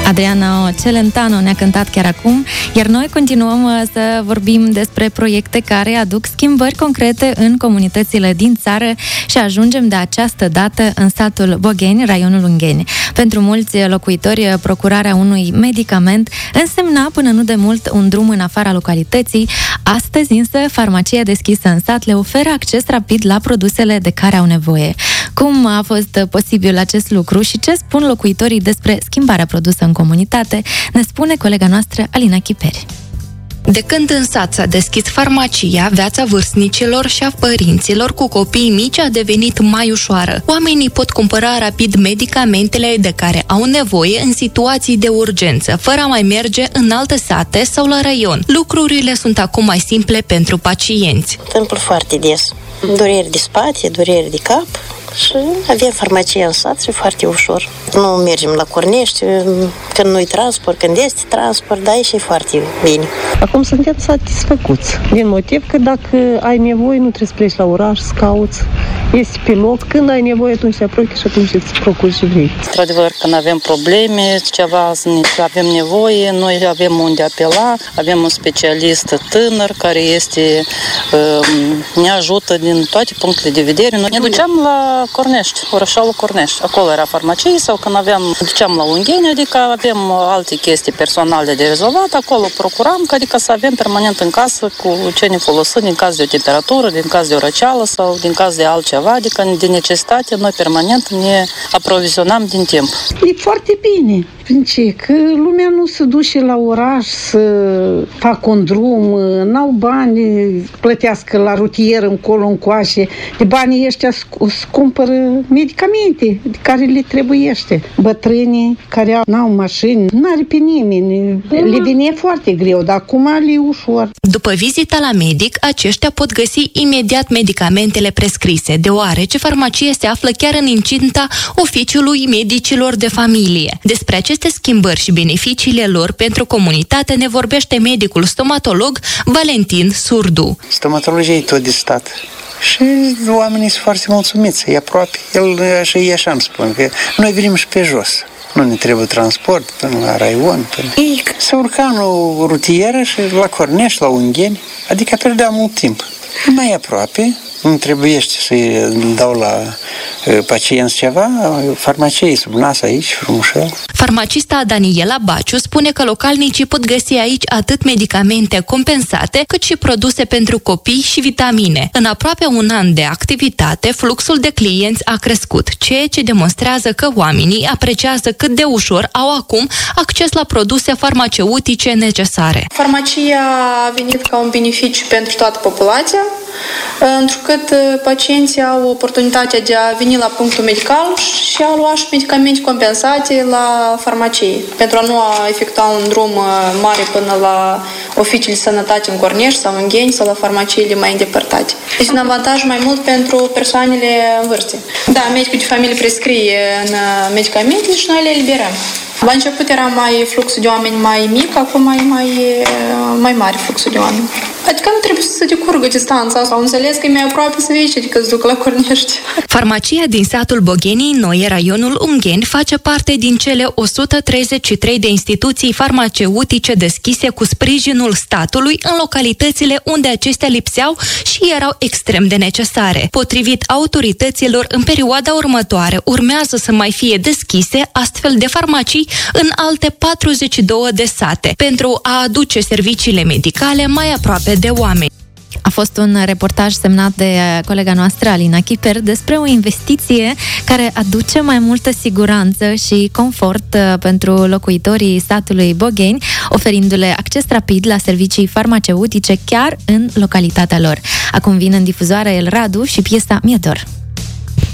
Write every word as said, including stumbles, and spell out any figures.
Adriana Celentano ne-a cântat chiar acum, iar noi continuăm să vorbim despre proiecte care aduc schimbări concrete în comunitățile din țară și ajungem de această dată în satul Bogeni, raionul Ungheni. Pentru mulți locuitori, procurarea unui medicament însemna până nu de mult un drum în afara localității. Astăzi însă, farmacia deschisă în sat le oferă acces rapid la produsele de care au nevoie. Cum a fost posibil acest lucru și ce spun locuitorii despre schimbarea produsă în comunitate, ne spune colega noastră Alina Chiperi. De când în sat s-a deschis farmacia, viața vârstnicilor și a părinților cu copii mici a devenit mai ușoară. Oamenii pot cumpăra rapid medicamentele de care au nevoie în situații de urgență, fără a mai merge în alte sate sau la raion. Lucrurile sunt acum mai simple pentru pacienți. Întâmplă foarte des. Dureri de spate, dureri de cap. Și avem farmacie în sat și foarte ușor. Nu mergem la Cornești, când nu-i transport, când este transport, da, e și foarte bine. Acum suntem satisfăcuți, din motiv că dacă ai nevoie, nu trebuie să pleci la oraș, să cauți, este pe loc, când ai nevoie, atunci te apropii și atunci îți procuri și vrei. Într-adevăr, când avem probleme, ceva avem nevoie, noi avem unde apela, avem un specialist tânăr care este, ne ajută din toate punctele de vedere. Noi ne duceam la Cornești, orășalul Cornești. Acolo era farmacie sau când aveam, duceam la Ungheni, adică avem alte chestii personale de rezolvat, acolo procuram, adică să avem permanent în casă cu ce ne folosim din caz de o temperatură, din caz de o răceală sau din caz de altceva, adică de necesitate noi permanent ne aprovizionam din timp. E foarte bine. Prin ce? Că lumea nu se duce la oraș să facă un drum, n-au bani, plătească la rutier încolo, încoace. De banii ăștia cumpără medicamente de care le trebuiește. Bătrânii care n-au mașini, n-are pe nimeni. Le vine foarte greu, dar acum le e ușor. După vizita la medic, aceștia pot găsi imediat medicamentele prescrise, deoarece farmacia se află chiar în incinta oficiului medicilor de familie. Despre aceste schimbări și beneficiile lor pentru comunitate ne vorbește medicul stomatolog Valentin Surdu. Stomatologia e tot de stat. Și oamenii sunt foarte mulțumiți, e aproape. El așa, e așa îmi spun, că noi venim și pe jos. Nu ne trebuie transport până la raion. Până... Ei se urca în o rutieră și la Cornești, la Ungheni, adică pierdea mult timp. Mai aproape, nu trebuiește să-i dau la uh, pacienți ceva, farmacie sub nas aici, frumușel. Farmacista Daniela Baciu spune că localnicii pot găsi aici atât medicamente compensate, cât și produse pentru copii și vitamine. În aproape un an de activitate, fluxul de clienți a crescut, ceea ce demonstrează că oamenii apreciază cât de ușor au acum acces la produse farmaceutice necesare. Farmacia a venit ca un beneficiu pentru toată populația, întrucât pacienții au oportunitatea de a veni la punctul medical și a lua și medicamente compensate la farmacie, pentru a nu efectua un drum mare până la oficiile de sănătate în Cornești sau în Gheni sau la farmaciile mai îndepărtate. Este un avantaj mai mult pentru persoanele în vârstă. Da, medicul de familie prescrie în medicamente și noi le eliberăm. La început era mai fluxul de oameni mai mic, acum mai, mai, mai mare fluxul de oameni. Adică nu trebuie să decurgă distanța asta. Au înțeles că e mai aproape să vezi, adică să duc la Cornești. Farmacia din satul Boghenii Noi, raionul Ungheni, face parte din cele o sută treizeci și trei de instituții farmaceutice deschise cu sprijinul statului în localitățile unde acestea lipseau și erau extrem de necesare. Potrivit autorităților, în perioada următoare urmează să mai fie deschise astfel de farmacii în alte patruzeci și două de sate, pentru a aduce serviciile medicale mai aproape de oameni. A fost un reportaj semnat de colega noastră, Alina Chiper, despre o investiție care aduce mai multă siguranță și confort pentru locuitorii satului Bogeni, oferindu-le acces rapid la servicii farmaceutice chiar în localitatea lor. Acum vin în difuzoare El Radu și piesa Mi-e dor.